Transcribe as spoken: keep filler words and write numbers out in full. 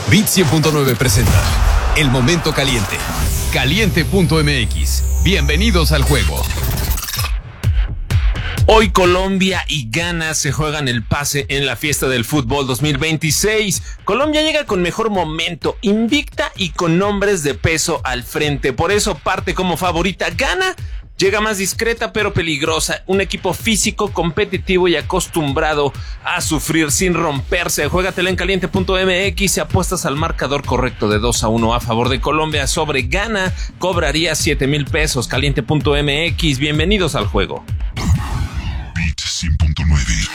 Bit cien punto nueve presenta El Momento Caliente. Caliente punto m x. Bienvenidos al juego. Hoy Colombia y Ghana se juegan el pase en la fiesta del fútbol dos mil veintiséis. Colombia llega con mejor momento, invicta y con nombres de peso al frente. Por eso parte como favorita. Ghana llega más discreta pero peligrosa. Un equipo físico, competitivo y acostumbrado a sufrir sin romperse. Juégatela en caliente punto m x y apuestas al marcador correcto de dos a uno a favor de Colombia sobre Ghana. Cobraría siete mil pesos. caliente punto m x. Bienvenidos al juego. Bit cien punto nueve.